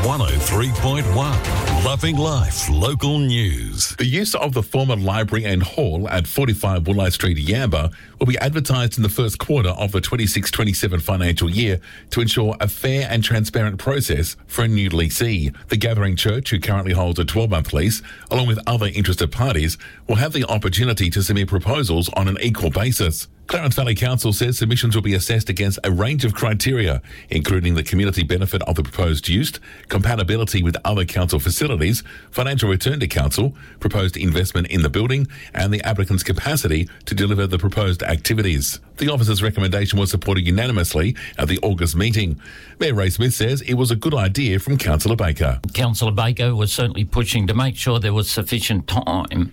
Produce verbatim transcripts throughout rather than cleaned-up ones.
one oh three point one. Loving Life Local News. The use of the former library and hall at forty-five Woolite Street, Yamba, will be advertised in the first quarter of the twenty-six twenty-seven financial year to ensure a fair and transparent process for a new leasee. The Gathering Church, who currently holds a twelve-month lease, along with other interested parties, will have the opportunity to submit proposals on an equal basis. Clarence Valley Council says submissions will be assessed against a range of criteria, including the community benefit of the proposed use, compatibility with other council facilities, financial return to council, proposed investment in the building, and the applicant's capacity to deliver the proposed activities. The officer's recommendation was supported unanimously at the August meeting. Mayor Ray Smith says it was a good idea from Councillor Baker. Councillor Baker was certainly pushing to make sure there was sufficient time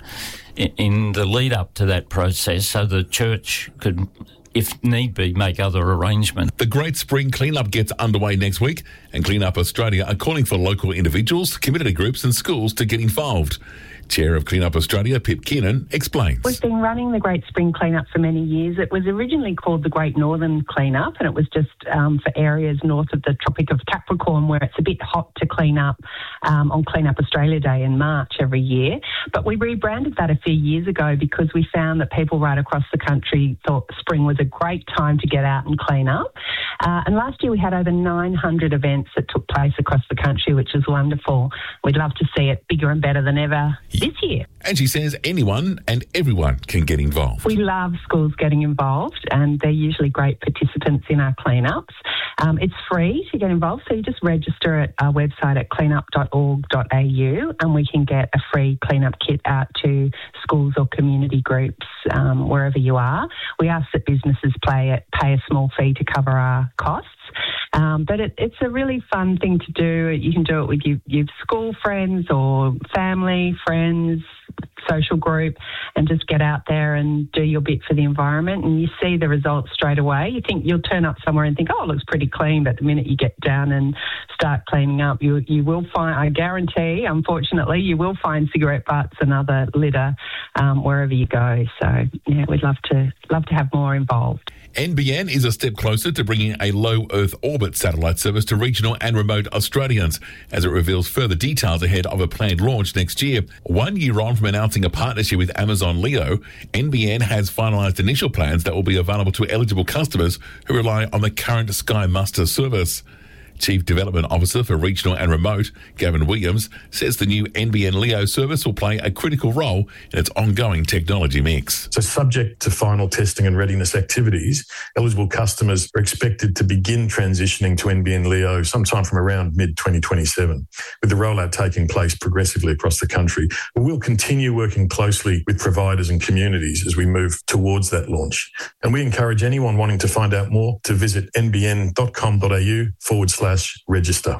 in the lead up to that process so the church could, if need be, make other arrangements. The Great Spring Cleanup gets underway next week, and Clean Up Australia are calling for local individuals, community groups and schools to get involved. Chair of Clean Up Australia, Pip Keenan, explains. We've been running the Great Spring Cleanup for many years. It was originally called the Great Northern Cleanup, and it was just um, for areas north of the Tropic of Capricorn where it's a bit hot to clean up um, on Clean Up Australia Day in March every year. But we rebranded that a few years ago because we found that people right across the country thought spring was a great time to get out and clean up. Uh, and last year we had over nine hundred events that took place across the country, which is wonderful. We'd love to see it bigger and better than ever this year. And she says anyone and everyone can get involved. We love schools getting involved, and they're usually great participants in our cleanups. Um, it's free to get involved, so you just register at our website at cleanup dot org dot a u, and we can get a free cleanup kit out to schools or community groups um, wherever you are. We ask that businesses pay, it, pay a small fee to cover our costs. Um, but it, it's a really fun thing to do. You can do it with your, your school friends or family, friends, social group, and just get out there and do your bit for the environment, and you see the results straight away. You think you'll turn up somewhere and think, oh, it looks pretty clean, but the minute you get down and start cleaning up, you you will find, I guarantee, unfortunately, you will find cigarette butts and other litter um, wherever you go. So, yeah, we'd love to love to have more involved. N B N is a step closer to bringing a low Earth orbit satellite service to regional and remote Australians as it reveals further details ahead of a planned launch next year. One year on from announcing a partnership with Amazon Leo, N B N has finalised initial plans that will be available to eligible customers who rely on the current Sky Muster service. Chief Development Officer for Regional and Remote, Gavin Williams, says the new N B N Leo service will play a critical role in its ongoing technology mix. So subject to final testing and readiness activities, eligible customers are expected to begin transitioning to N B N Leo sometime from around mid twenty twenty-seven, with the rollout taking place progressively across the country. We'll continue working closely with providers and communities as we move towards that launch. And we encourage anyone wanting to find out more to visit n b n dot com dot a u forward slash register.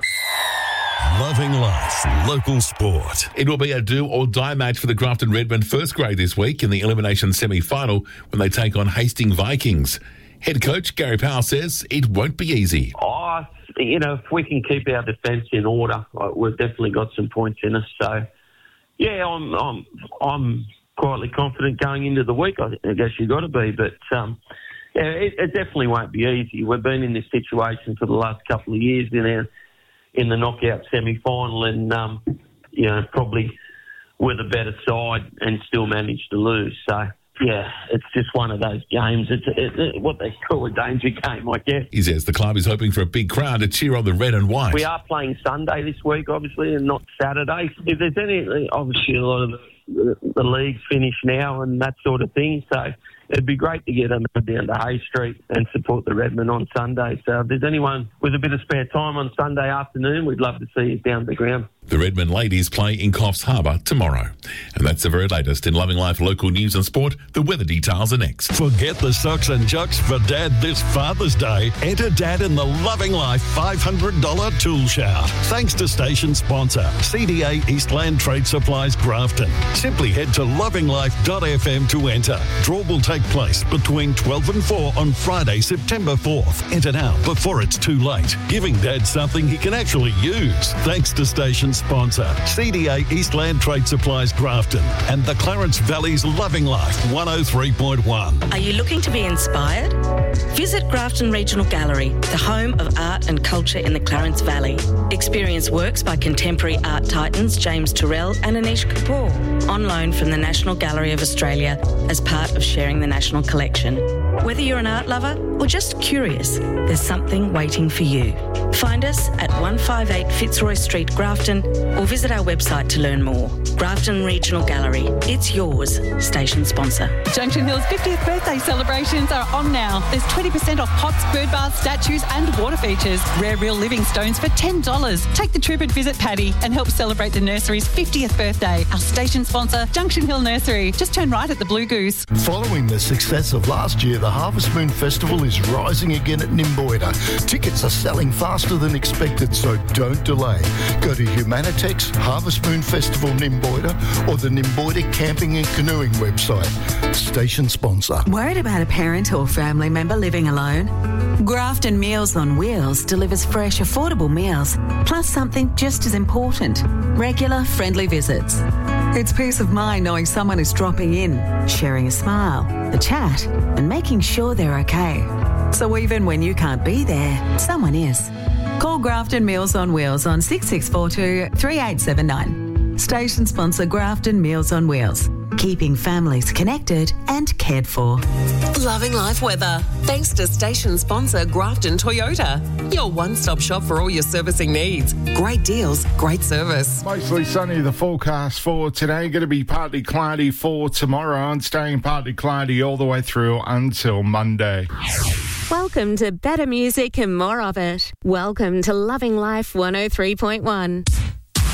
Loving Life Local Sport. It will be a do or die match for the Grafton Redmond first grade this week in the elimination semi-final when they take on Hastings Vikings. Head coach Gary Powell says it won't be easy. Oh, you know, if we can keep our defence in order, we've definitely got some points in us. So, yeah, I'm I'm I'm quietly confident going into the week. I guess you've got to be, but um, yeah, it, it definitely won't be easy. We've been in this situation for the last couple of years in our in the knockout semi-final, and um, you know, probably we're the better side and still managed to lose. So. Yeah, it's just one of those games. It's it, it, what they call a danger game, I guess. He says the club is hoping for a big crowd to cheer on the red and white. We are playing Sunday this week, obviously, and not Saturday. If there's any, obviously, a lot of the, the leagues finish now and that sort of thing. So it'd be great to get them down to Hay Street and support the Redmen on Sunday. So if there's anyone with a bit of spare time on Sunday afternoon, we'd love to see you down the ground. The Redmond ladies play in Coffs Harbour tomorrow. And that's the very latest in Loving Life local news and sport. The weather details are next. Forget the socks and jocks for Dad this Father's Day. Enter Dad in the Loving Life five hundred dollars tool shout. Thanks to station sponsor, C D A Eastland Trade Supplies Grafton. Simply head to loving life dot f m to enter. Draw will take place between twelve and four on Friday, September fourth. Enter now before it's too late. Giving Dad something he can actually use. Thanks to station sponsor, C D A Eastland Trade Supplies Grafton and the Clarence Valley's Loving Life one oh three point one. Are you looking to be inspired? Visit Grafton Regional Gallery, the home of art and culture in the Clarence Valley. Experience works by contemporary art titans James Turrell and Anish Kapoor, on loan from the National Gallery of Australia as part of Sharing the National Collection. Whether you're an art lover or just curious, there's something waiting for you. Find us at one fifty-eight Fitzroy Street, Grafton, or visit our website to learn more. Grafton Regional Gallery. It's yours. Station sponsor. Junction Hill's fiftieth birthday celebrations are on now. There's twenty percent off pots, bird baths, statues and water features. Rare real living stones for ten dollars. Take the trip and visit Paddy and help celebrate the nursery's fiftieth birthday. Our station sponsor, Junction Hill Nursery. Just turn right at the Blue Goose. Following the success of last year, the Harvest Moon Festival is rising again at Nimboida. Tickets are selling faster than expected, so don't delay. Go to Humanitex, Harvest Moon Festival Nimboida, or the Nimboida Camping and Canoeing website. Station sponsor. Worried about a parent or family member living alone? Grafton Meals on Wheels delivers fresh, affordable meals, plus something just as important, regular, friendly visits. It's peace of mind knowing someone is dropping in, sharing a smile, a chat, and making sure they're okay. So even when you can't be there, someone is. Call Grafton Meals on Wheels on six six four two, three eight seven nine. Station sponsor Grafton Meals on Wheels. Keeping families connected and cared for. Loving life weather. Thanks to station sponsor Grafton Toyota. Your one-stop shop for all your servicing needs. Great deals, great service. Mostly sunny, the forecast for today. Going to be partly cloudy for tomorrow and staying partly cloudy all the way through until Monday. Welcome to better music and more of it. Welcome to Loving Life one oh three point one.